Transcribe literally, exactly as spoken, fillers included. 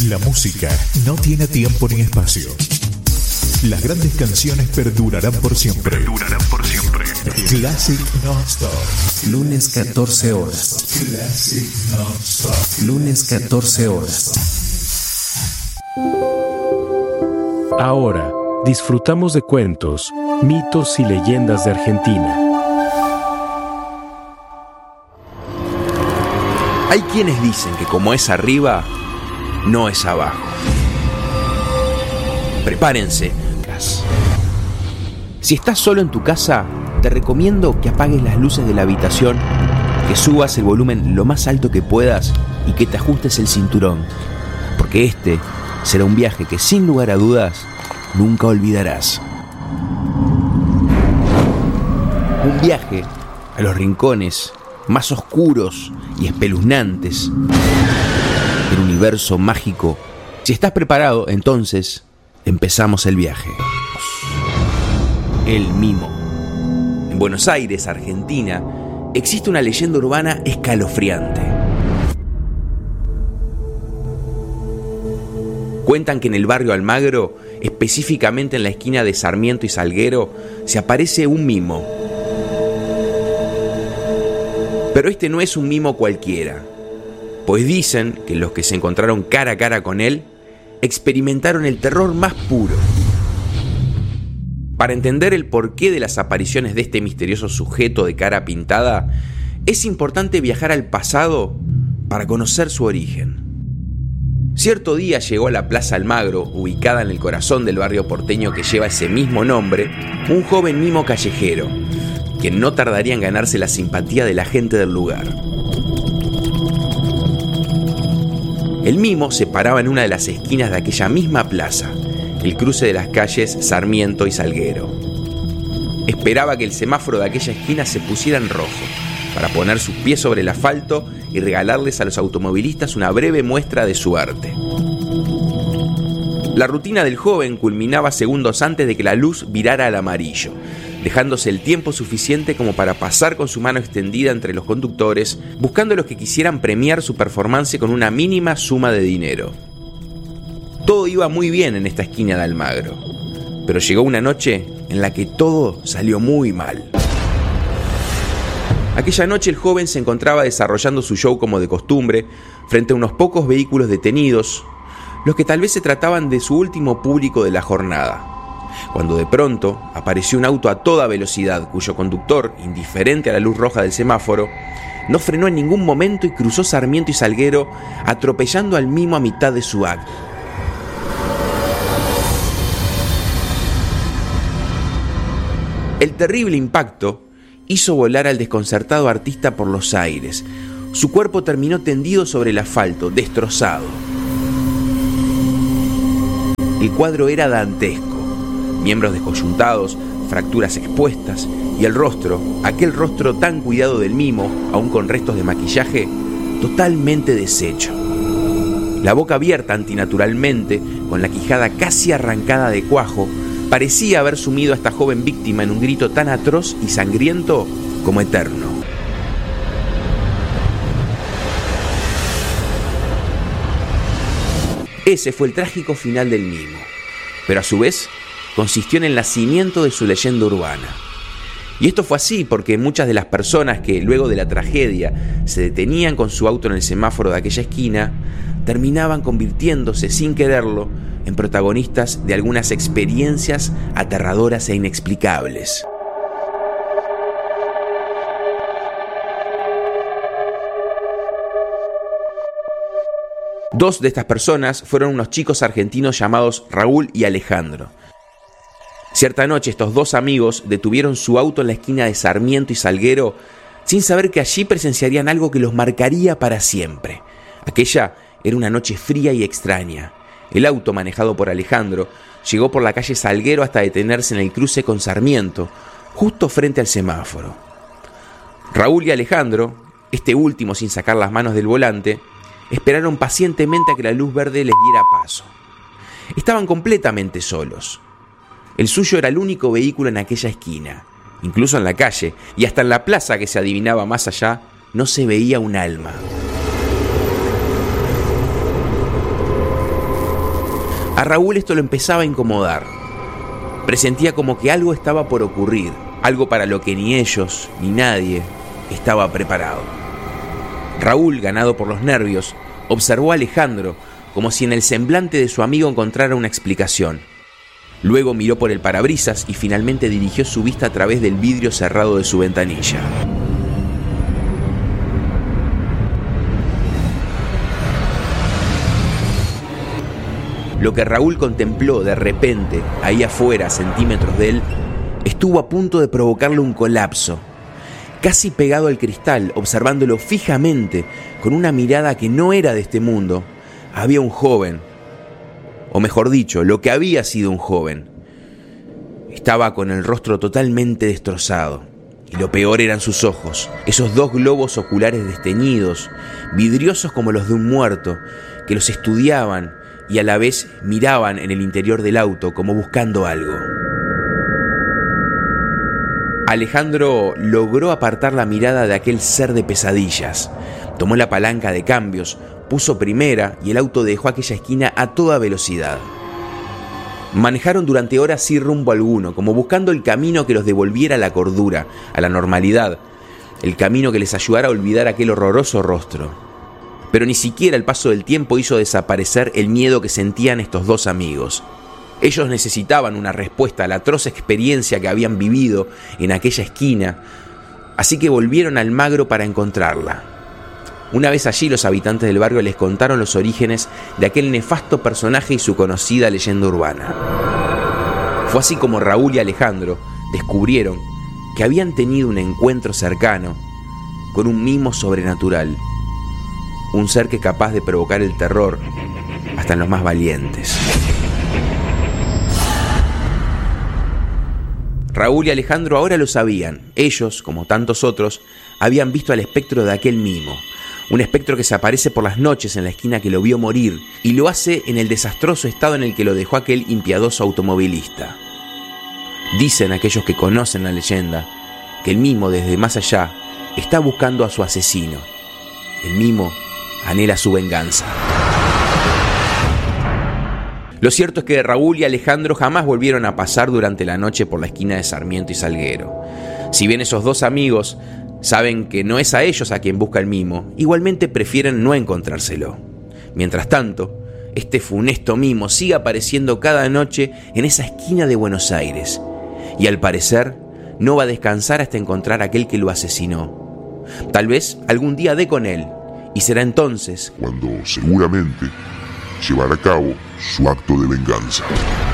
La música no tiene tiempo ni espacio. Las grandes canciones perdurarán por siempre. Perdurarán por siempre. Classic Non-Stop. Lunes catorce horas. Classic Non-Stop. Lunes catorce horas. Ahora disfrutamos de cuentos, mitos y leyendas de Argentina. Hay quienes dicen que como es arriba, no es abajo. Prepárense. Si estás solo en tu casa, te recomiendo que apagues las luces de la habitación, que subas el volumen lo más alto que puedas y que te ajustes el cinturón, porque este será un viaje que sin lugar a dudas nunca olvidarás. Un viaje a los rincones más oscuros y espeluznantes del universo mágico. Si estás preparado, entonces empezamos el viaje. El mimo. En Buenos Aires, Argentina, existe una leyenda urbana escalofriante. Cuentan que en el barrio Almagro, específicamente en la esquina de Sarmiento y Salguero, se aparece un mimo. Pero este no es un mimo cualquiera, pues dicen que los que se encontraron cara a cara con él experimentaron el terror más puro. Para entender el porqué de las apariciones de este misterioso sujeto de cara pintada, es importante viajar al pasado para conocer su origen. Cierto día llegó a la Plaza Almagro, ubicada en el corazón del barrio porteño que lleva ese mismo nombre, un joven mimo callejero, quien no tardaría en ganarse la simpatía de la gente del lugar. El mimo se paraba en una de las esquinas de aquella misma plaza, el cruce de las calles Sarmiento y Salguero. Esperaba que el semáforo de aquella esquina se pusiera en rojo, para poner sus pies sobre el asfalto y regalarles a los automovilistas una breve muestra de su arte. La rutina del joven culminaba segundos antes de que la luz virara al amarillo, dejándose el tiempo suficiente como para pasar con su mano extendida entre los conductores, buscando a los que quisieran premiar su performance con una mínima suma de dinero. Todo iba muy bien en esta esquina de Almagro, pero llegó una noche en la que todo salió muy mal. Aquella noche el joven se encontraba desarrollando su show como de costumbre, frente a unos pocos vehículos detenidos, los que tal vez se trataban de su último público de la jornada, cuando de pronto apareció un auto a toda velocidad cuyo conductor, indiferente a la luz roja del semáforo, no frenó en ningún momento y cruzó Sarmiento y Salguero, atropellando al mimo a mitad de su acto. El terrible impacto hizo volar al desconcertado artista por los aires. Su cuerpo terminó tendido sobre el asfalto, destrozado. El cuadro era dantesco. Miembros descoyuntados, fracturas expuestas y el rostro, aquel rostro tan cuidado del mimo, aún con restos de maquillaje, totalmente deshecho. La boca abierta antinaturalmente, con la quijada casi arrancada de cuajo, parecía haber sumido a esta joven víctima en un grito tan atroz y sangriento como eterno. Ese fue el trágico final del mimo, pero a su vez consistió en el nacimiento de su leyenda urbana. Y esto fue así porque muchas de las personas que luego de la tragedia se detenían con su auto en el semáforo de aquella esquina terminaban convirtiéndose sin quererlo en protagonistas de algunas experiencias aterradoras e inexplicables. Dos de estas personas fueron unos chicos argentinos llamados Raúl y Alejandro. Cierta noche estos dos amigos detuvieron su auto en la esquina de Sarmiento y Salguero sin saber que allí presenciarían algo que los marcaría para siempre. Aquella era una noche fría y extraña. El auto, manejado por Alejandro, llegó por la calle Salguero hasta detenerse en el cruce con Sarmiento, justo frente al semáforo. Raúl y Alejandro, este último sin sacar las manos del volante, esperaron pacientemente a que la luz verde les diera paso. Estaban completamente solos. El suyo era el único vehículo en aquella esquina. Incluso en la calle y hasta en la plaza que se adivinaba más allá, no se veía un alma. A Raúl esto lo empezaba a incomodar. Presentía como que algo estaba por ocurrir, algo para lo que ni ellos ni nadie estaba preparado. Raúl, ganado por los nervios, observó a Alejandro como si en el semblante de su amigo encontrara una explicación. Luego miró por el parabrisas y finalmente dirigió su vista a través del vidrio cerrado de su ventanilla. Lo que Raúl contempló de repente, ahí afuera, a centímetros de él, estuvo a punto de provocarle un colapso. Casi pegado al cristal, observándolo fijamente, con una mirada que no era de este mundo, había un joven, o mejor dicho, lo que había sido un joven. Estaba con el rostro totalmente destrozado, y lo peor eran sus ojos, esos dos globos oculares desteñidos, vidriosos como los de un muerto, que los estudiaban y a la vez miraban en el interior del auto como buscando algo. Alejandro logró apartar la mirada de aquel ser de pesadillas. Tomó la palanca de cambios, puso primera y el auto dejó aquella esquina a toda velocidad. Manejaron durante horas sin rumbo alguno, como buscando el camino que los devolviera a la cordura, a la normalidad, el camino que les ayudara a olvidar aquel horroroso rostro. Pero ni siquiera el paso del tiempo hizo desaparecer el miedo que sentían estos dos amigos. Ellos necesitaban una respuesta a la atroz experiencia que habían vivido en aquella esquina, así que volvieron al Magro para encontrarla. Una vez allí, los habitantes del barrio les contaron los orígenes de aquel nefasto personaje y su conocida leyenda urbana. Fue así como Raúl y Alejandro descubrieron que habían tenido un encuentro cercano con un mimo sobrenatural, un ser que es capaz de provocar el terror hasta en los más valientes. Raúl y Alejandro ahora lo sabían. Ellos, como tantos otros, habían visto al espectro de aquel mimo. Un espectro que se aparece por las noches en la esquina que lo vio morir y lo hace en el desastroso estado en el que lo dejó aquel impiadoso automovilista. Dicen aquellos que conocen la leyenda que el mimo desde más allá está buscando a su asesino. El mimo anhela su venganza. Lo cierto es que Raúl y Alejandro jamás volvieron a pasar durante la noche por la esquina de Sarmiento y Salguero. Si bien esos dos amigos saben que no es a ellos a quien busca el mimo, igualmente prefieren no encontrárselo. Mientras tanto, este funesto mimo sigue apareciendo cada noche en esa esquina de Buenos Aires, y al parecer no va a descansar hasta encontrar a aquel que lo asesinó. Tal vez algún día dé con él, y será entonces cuando seguramente llevará a cabo su acto de venganza.